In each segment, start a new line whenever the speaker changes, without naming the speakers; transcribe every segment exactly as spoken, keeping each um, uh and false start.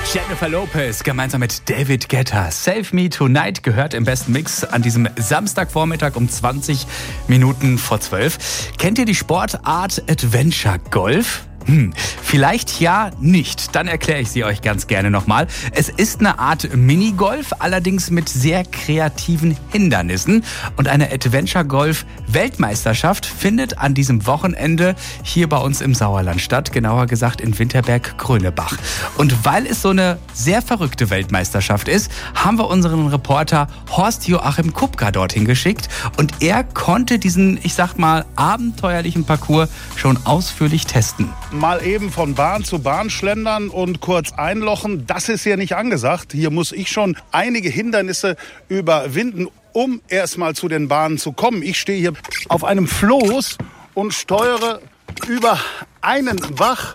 Jennifer Lopez gemeinsam mit David Guetta. Save Me Tonight gehört im besten Mix an diesem Samstagvormittag um zwanzig Minuten vor zwölf. Kennt ihr die Sportart Adventure Golf? Hm, vielleicht ja nicht. Dann erkläre ich sie euch ganz gerne nochmal. Es ist eine Art Minigolf, allerdings mit sehr kreativen Hindernissen. Und eine Adventure-Golf-Weltmeisterschaft findet an diesem Wochenende hier bei uns im Sauerland statt. Genauer gesagt in Winterberg-Grönebach. Und weil es so eine sehr verrückte Weltmeisterschaft ist, haben wir unseren Reporter Horst Joachim Kupka dorthin geschickt. Und er konnte diesen, ich sag mal, abenteuerlichen Parcours schon ausführlich testen.
Mal eben von Bahn zu Bahn schlendern und kurz einlochen, das ist hier nicht angesagt. Hier muss ich schon einige Hindernisse überwinden, um erst mal zu den Bahnen zu kommen. Ich stehe hier auf einem Floß und steuere über einen Bach.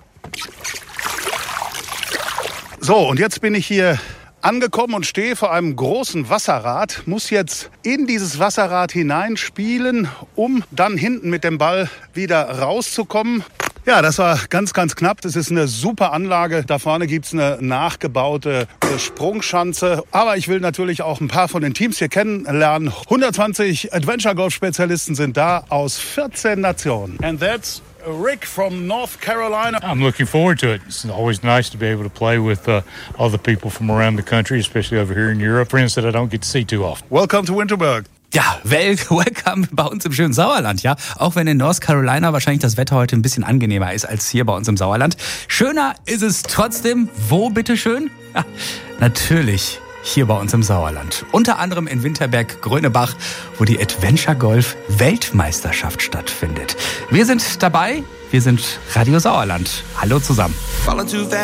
So, und jetzt bin ich hier angekommen und stehe vor einem großen Wasserrad, muss jetzt in dieses Wasserrad hineinspielen, um dann hinten mit dem Ball wieder rauszukommen. Ja, das war ganz, ganz knapp. Das ist eine super Anlage. Da vorne gibt's eine nachgebaute Sprungschanze. Aber ich will natürlich auch ein paar von den Teams hier kennenlernen. hundertzwanzig Adventure-Golf-Spezialisten sind da aus vierzehn Nationen. And that's Rick from North Carolina.
I'm looking forward to it. It's always nice to be able to play with uh, all the people from around the country, especially over here in Europe. Friends that I don't get to see too often.
Welcome to Winterberg.
Ja, well, welcome bei uns im schönen Sauerland, ja. Auch wenn in North Carolina wahrscheinlich das Wetter heute ein bisschen angenehmer ist als hier bei uns im Sauerland. Schöner ist es trotzdem. Wo, bitteschön? Ja, natürlich hier bei uns im Sauerland. Unter anderem in Winterberg-Grönebach, wo die Adventure Golf Weltmeisterschaft stattfindet. Wir sind dabei. Wir sind Radio Sauerland. Hallo zusammen.